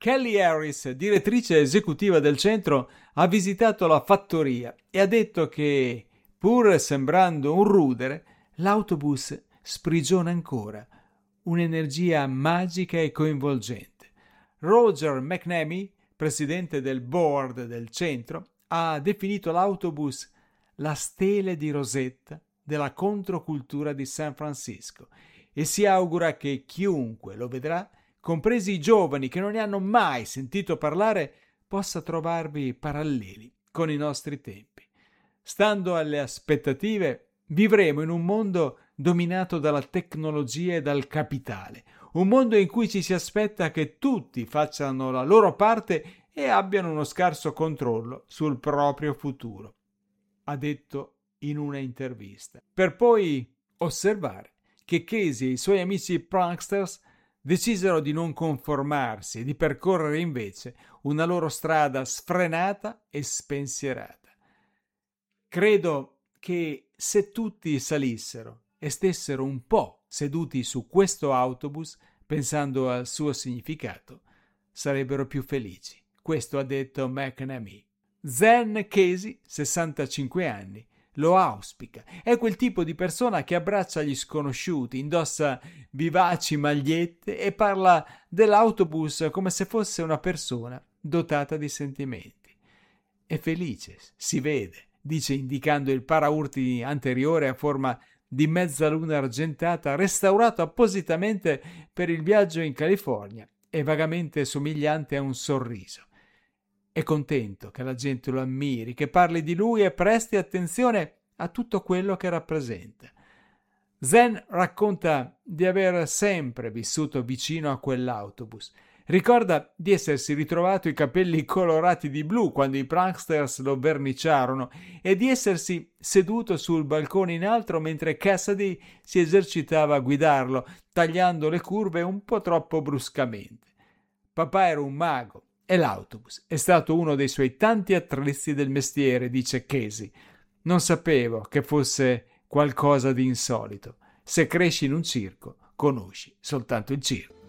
Kelly Harris, direttrice esecutiva del centro, ha visitato la fattoria e ha detto che, pur sembrando un rudere, l'autobus sprigiona ancora un'energia magica e coinvolgente. Roger McNamee, presidente del board del centro, ha definito l'autobus la stele di Rosetta della controcultura di San Francisco e si augura che chiunque lo vedrà, compresi i giovani che non ne hanno mai sentito parlare, possa trovarvi paralleli con i nostri tempi. Stando alle aspettative, vivremo in un mondo dominato dalla tecnologia e dal capitale, un mondo in cui ci si aspetta che tutti facciano la loro parte e abbiano uno scarso controllo sul proprio futuro, ha detto in una intervista, per poi osservare che Casey e i suoi amici pranksters decisero di non conformarsi e di percorrere invece una loro strada sfrenata e spensierata. Credo che se tutti salissero e stessero un po' seduti su questo autobus, pensando al suo significato, sarebbero più felici. Questo ha detto McNamee. Zen Casey, 65 anni, lo auspica. È quel tipo di persona che abbraccia gli sconosciuti, indossa vivaci magliette e parla dell'autobus come se fosse una persona dotata di sentimenti. È felice, si vede, dice indicando il paraurti anteriore a forma di mezzaluna argentata restaurato appositamente per il viaggio in California e vagamente somigliante a un sorriso. È contento che la gente lo ammiri, che parli di lui e presti attenzione a tutto quello che rappresenta. Zen racconta di aver sempre vissuto vicino a quell'autobus. Ricorda di essersi ritrovato i capelli colorati di blu quando i pranksters lo verniciarono e di essersi seduto sul balcone in alto mentre Cassidy si esercitava a guidarlo, tagliando le curve un po' troppo bruscamente. Papà era un mago e l'autobus è stato uno dei suoi tanti attrezzi del mestiere, dice Casey. Non sapevo che fosse qualcosa di insolito. Se cresci in un circo, conosci soltanto il circo.